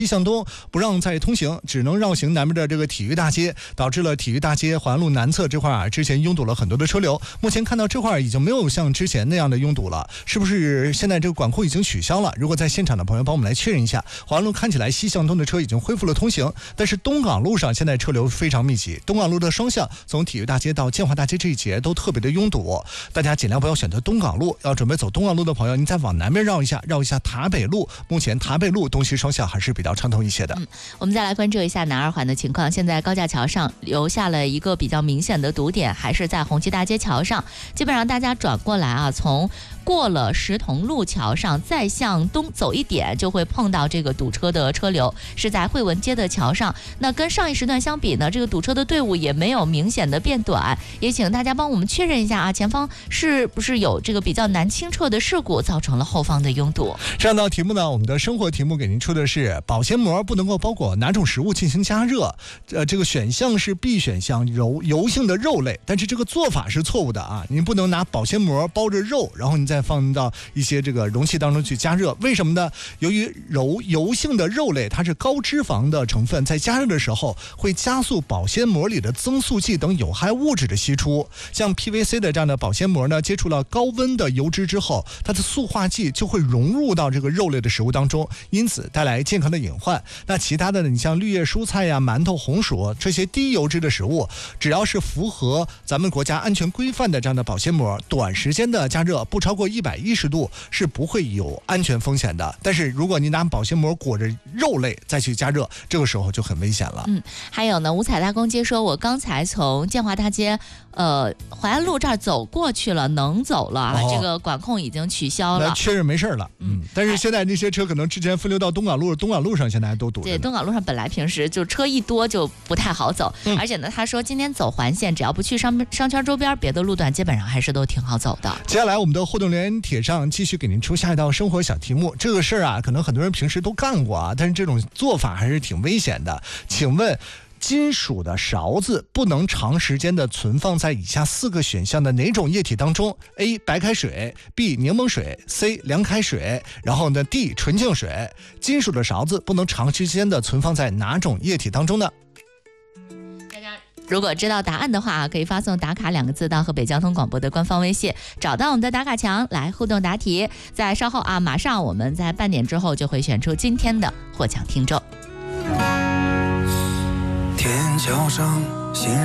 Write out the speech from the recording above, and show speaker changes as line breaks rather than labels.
西向东不让再通行，只能绕行南边的这个体育大街，导致了体育大街环路南侧这块之前拥堵了很多的车流。目前看到这块已经没有像之前那样的拥堵了，是不是现在这个管控已经取消了？如果在现场的朋友帮我们来确认一下，环路看起来西向东的车已经恢复了通行，但是东港路上现在车流非常密集，东港路的双向从体育大街到建华大街这一节都特别的拥堵，大家尽量不要选择东港路。要准备走东港路的朋友，你再往南边绕一下塔北路，目前塔北路东西双向还是比较畅通一些的。
我们再来关注一下南二环的情况。现在高架桥上留下了一个比较明显的堵点，还是在红旗大街桥上。基本上大家转过来啊，从过了石桐路桥上，再向东走一点，就会碰到这个堵车的车流，是在惠文街的桥上。那跟上一时段相比呢，这个堵车的队伍也没有明显的变短。也请大家帮我们确认一下啊，前方是不是有这个比较难清澈的事故，造成了后方的拥堵？
这道题目呢，我们的生活题目给您出的是保鲜膜不能够包裹哪种食物进行加热？这个选项是 B 选项，油性的肉类，但是这个做法是错误的啊！您不能拿保鲜膜包着肉，然后你再放到一些这个容器当中去加热。为什么呢？由于油性的肉类它是高脂肪的成分，在加热的时候会加速保鲜膜里的增速剂等有害物质的析出。像 PVC 的这样的保鲜膜呢，接触了高温的油脂之后，它的塑化剂就会融入到这个肉类的食物当中，因此带来健康的隐患。那其他的呢，你像绿叶蔬菜呀、馒头、红薯这些低油脂的食物，只要是符合咱们国家安全规范的这样的保鲜膜，短时间的加热不超过110度是不会有安全风险的。但是如果你拿保鲜膜裹着肉类再去加热，这个时候就很危险了。
还有呢，五彩大公街说，我刚才从建华大街淮安路这儿走过去了，能走了啊，这个管控已经取消了，
那确认没事了。但是现在那些车可能之前分流到东港路上现在还都堵着。
对，东港路上本来平时就车一多就不太好走，而且呢，他说今天走环线，只要不去商圈周边，别的路段基本上还是都挺好走的。
接下来我们的互动留言帖上继续给您出下一道生活小题目。这个事儿啊，可能很多人平时都干过啊，但是这种做法还是挺危险的。请问，金属的勺子不能长时间的存放在以下4个选项的哪种液体当中？ A 白开水， B 柠檬水， C 凉开水，然后呢 D 纯净水。金属的勺子不能长时间的存放在哪种液体当中呢？
如果知道答案的话，可以发送打卡2个字到河北交通广播的官方微信，找到我们的打卡墙来互动答题。在稍后啊，马上我们在半点之后就会选出今天的获奖听众。
天桥上